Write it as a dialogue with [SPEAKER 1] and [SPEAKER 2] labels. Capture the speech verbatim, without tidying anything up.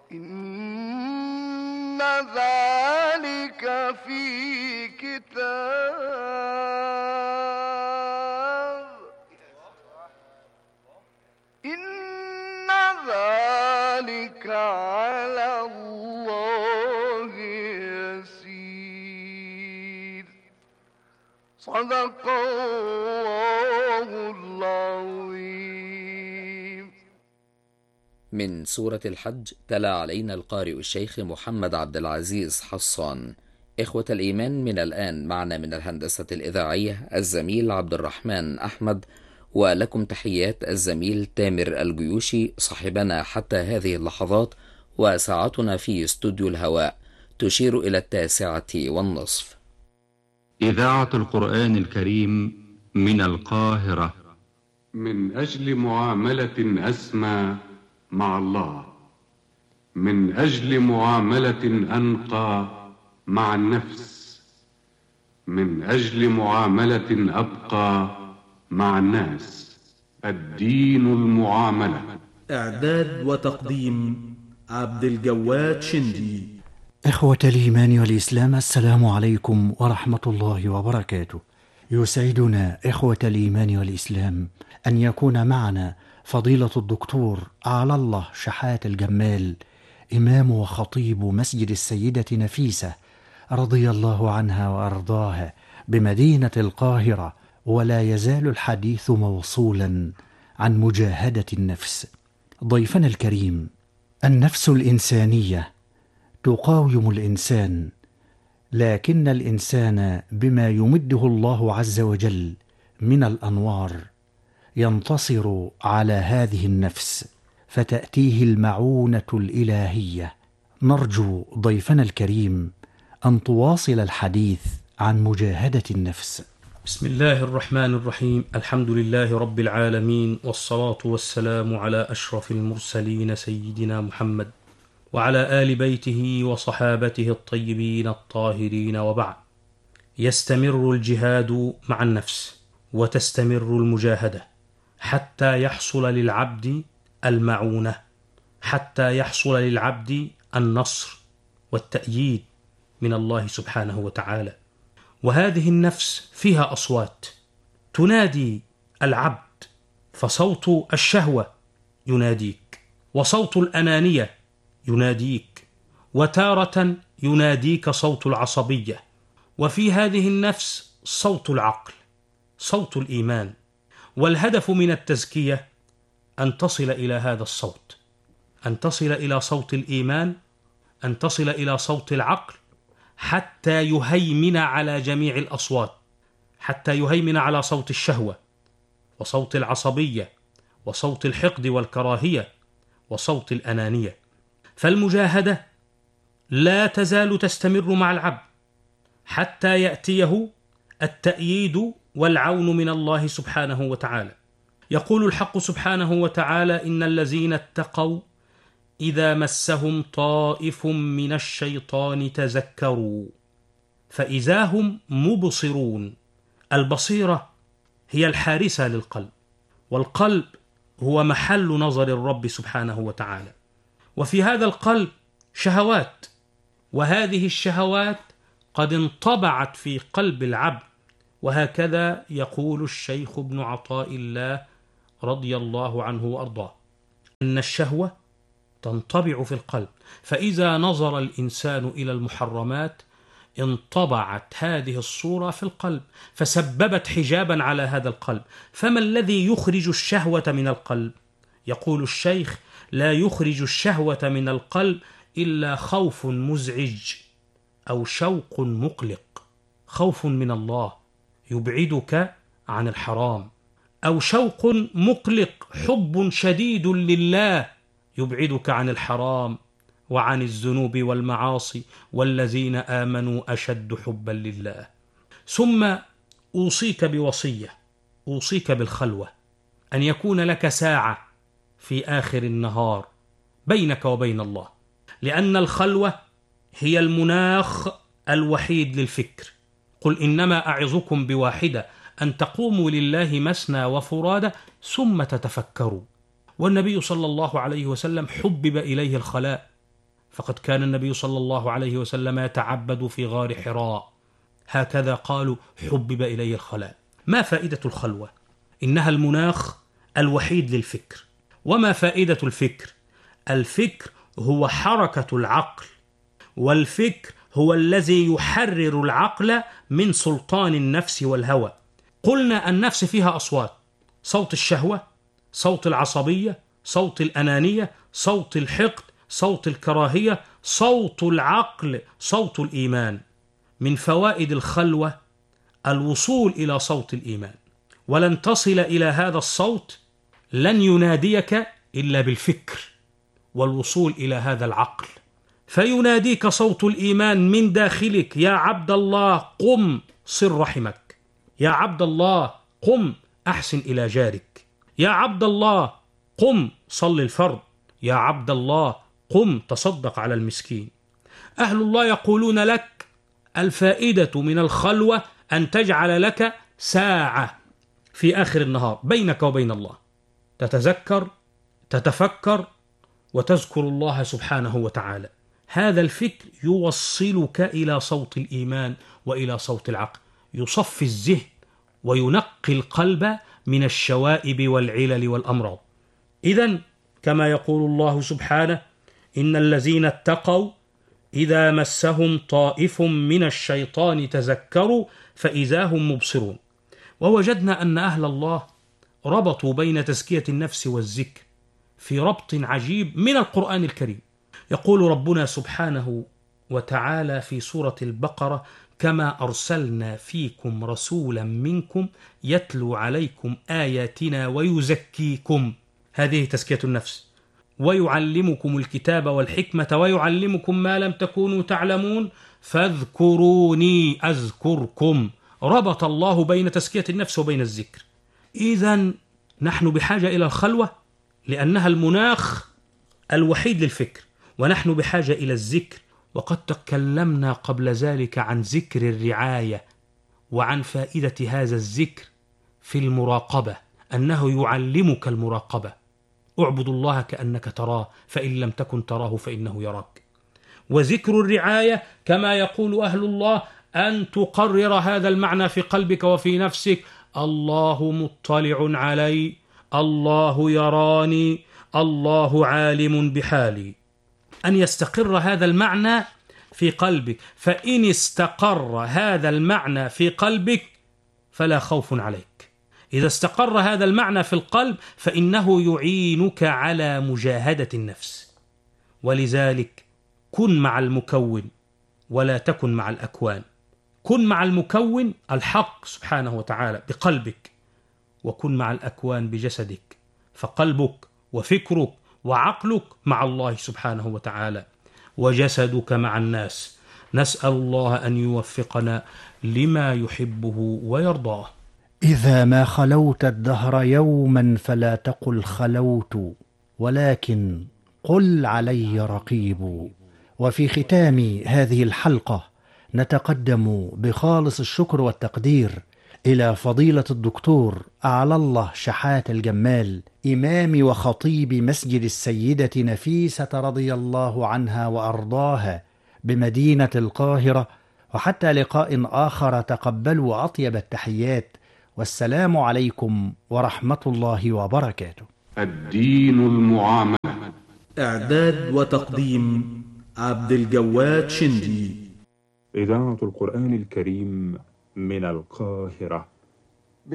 [SPEAKER 1] إن ذلك في كتاب إن ذلك على الله يسير. صدق الله العظيم.
[SPEAKER 2] من سورة الحج تلا علينا القارئ الشيخ محمد عبد العزيز حصان. إخوة الإيمان، من الآن معنا من الهندسة الإذاعية الزميل عبد الرحمن أحمد، ولكم تحيات الزميل تامر الجيوشي صاحبنا حتى هذه اللحظات، وساعتنا في استوديو الهواء تشير إلى التاسعة والنصف.
[SPEAKER 3] إذاعة القرآن الكريم من القاهرة.
[SPEAKER 4] من أجل معاملة أسمى مع الله، من أجل معاملة أنقى مع النفس، من أجل معاملة أبقى مع الناس. الدين المعاملة.
[SPEAKER 5] إعداد وتقديم عبد الجواد شندي.
[SPEAKER 6] إخوة الإيمان والإسلام، السلام عليكم ورحمة الله وبركاته. يسعدنا إخوة الإيمان والإسلام أن يكون معنا فضيلة الدكتور على الله شحات الجمال، إمام وخطيب مسجد السيدة نفيسة رضي الله عنها وأرضاها بمدينة القاهرة، ولا يزال الحديث موصولا عن مجاهدة النفس. ضيفنا الكريم، النفس الإنسانية تقاوم الإنسان، لكن الإنسان بما يمده الله عز وجل من الأنوار ينتصر على هذه النفس، فتأتيه المعونة الإلهية. نرجو ضيفنا الكريم أن تواصل الحديث عن مجاهدة النفس.
[SPEAKER 5] بسم الله الرحمن الرحيم. الحمد لله رب العالمين، والصلاة والسلام على أشرف المرسلين سيدنا محمد وعلى آل بيته وصحابته الطيبين الطاهرين، وبعد. يستمر الجهاد مع النفس، وتستمر المجاهدة حتى يحصل للعبد المعونة، حتى يحصل للعبد النصر والتأييد من الله سبحانه وتعالى. وهذه النفس فيها أصوات تنادي العبد، فصوت الشهوة يناديك، وصوت الأنانية يناديك، وتارة يناديك صوت العصبية. وفي هذه النفس صوت العقل، صوت الإيمان. والهدف من التزكية أن تصل إلى هذا الصوت، أن تصل إلى صوت الإيمان، أن تصل إلى صوت العقل، حتى يهيمن على جميع الأصوات، حتى يهيمن على صوت الشهوة وصوت العصبية وصوت الحقد والكراهية وصوت الأنانية. فالمجاهدة لا تزال تستمر مع العبد حتى يأتيه التأييد والعون من الله سبحانه وتعالى. يقول الحق سبحانه وتعالى: إن الذين اتقوا إذا مسهم طائف من الشيطان تذكروا فإذا هم مبصرون. البصيرة هي الحارسة للقلب، والقلب هو محل نظر الرب سبحانه وتعالى. وفي هذا القلب شهوات، وهذه الشهوات قد انطبعت في قلب العبد. وهكذا يقول الشيخ ابن عطاء الله رضي الله عنه وأرضاه أن الشهوة تنطبع في القلب، فإذا نظر الإنسان إلى المحرمات انطبعت هذه الصورة في القلب، فسببت حجابا على هذا القلب. فما الذي يخرج الشهوة من القلب؟ يقول الشيخ: لا يخرج الشهوة من القلب إلا خوف مزعج أو شوق مقلق. خوف من الله يبعدك عن الحرام، أو شوق مقلق حب شديد لله يبعدك عن الحرام وعن الذنوب والمعاصي، والذين آمنوا أشد حبا لله. ثم أوصيك بوصية، أوصيك بالخلوة، أن يكون لك ساعة في آخر النهار بينك وبين الله، لأن الخلوة هي المناخ الوحيد للفكر. قل إنما أعظكم بواحدة أن تقوموا لله مثنى وفرادى ثم تتفكروا. والنبي صلى الله عليه وسلم حبب إليه الخلاء، فقد كان النبي صلى الله عليه وسلم يتعبد في غار حراء، هكذا قالوا حبب إليه الخلاء. ما فائدة الخلوة؟ إنها المناخ الوحيد للفكر. وما فائدة الفكر؟ الفكر هو حركة العقل، والفكر هو الذي يحرر العقل من سلطان النفس والهوى. قلنا النفس فيها أصوات: صوت الشهوة، صوت العصبية، صوت الأنانية، صوت الحقد، صوت الكراهية، صوت العقل، صوت الإيمان. من فوائد الخلوة الوصول إلى صوت الإيمان، ولن تصل إلى هذا الصوت، لن يناديك إلا بالفكر والوصول إلى هذا العقل. فيناديك صوت الإيمان من داخلك: يا عبد الله قم صل رحمك، يا عبد الله قم أحسن إلى جارك، يا عبد الله قم صل الفرض، يا عبد الله قم تصدق على المسكين. أهل الله يقولون لك: الفائدة من الخلوة أن تجعل لك ساعة في آخر النهار بينك وبين الله، تتذكر، تتفكر، وتذكر الله سبحانه وتعالى. هذا الفكر يوصلك إلى صوت الإيمان وإلى صوت العقل، يصفي الذهن وينقي القلب من الشوائب والعلل والأمراض. إذن كما يقول الله سبحانه: إن الذين اتقوا إذا مسهم طائف من الشيطان تذكروا فإذا هم مبصرون. ووجدنا أن أهل الله ربطوا بين تزكية النفس والذكر في ربط عجيب من القرآن الكريم. يقول ربنا سبحانه وتعالى في سورة البقرة: كما أرسلنا فيكم رسولا منكم يتلو عليكم آياتنا ويزكيكم، هذه تزكية النفس، ويعلمكم الكتاب والحكمة ويعلمكم ما لم تكونوا تعلمون فاذكروني أذكركم. ربط الله بين تزكية النفس وبين الذكر. إذن نحن بحاجة إلى الخلوة لأنها المناخ الوحيد للفكر، ونحن بحاجة إلى الذكر. وقد تكلمنا قبل ذلك عن ذكر الرعاية وعن فائدة هذا الذكر في المراقبة، أنه يعلمك المراقبة. اعبد الله كأنك تراه فإن لم تكن تراه فإنه يراك. وذكر الرعاية كما يقول أهل الله أن تقرر هذا المعنى في قلبك وفي نفسك: الله مطلع علي، الله يراني، الله عالم بحالي. أن يستقر هذا المعنى في قلبك، فإن استقر هذا المعنى في قلبك فلا خوف عليك. إذا استقر هذا المعنى في القلب فإنه يعينك على مجاهدة النفس. ولذلك كن مع المكون ولا تكن مع الأكوان. كن مع المكون الحق سبحانه وتعالى بقلبك، وكن مع الأكوان بجسدك، فقلبك وفكرك وعقلك مع الله سبحانه وتعالى، وجسدك مع الناس. نسأل الله أن يوفقنا لما يحبه ويرضاه.
[SPEAKER 6] إذا ما خلوت الدهر يوما فلا تقل خلوت، ولكن قل علي رقيب. وفي ختام هذه الحلقة نتقدم بخالص الشكر والتقدير إلى فضيلة الدكتور أعلى الله شحات الجمال، إمام وخطيب مسجد السيدة نفيسة رضي الله عنها وأرضاها بمدينة القاهرة. وحتى لقاء آخر تقبلوا أطيب التحيات، والسلام عليكم ورحمة الله وبركاته.
[SPEAKER 4] الدين المعاملة.
[SPEAKER 7] إعداد وتقديم عبد الجواد شندي.
[SPEAKER 3] إذاعة القرآن الكريم من القاهرة.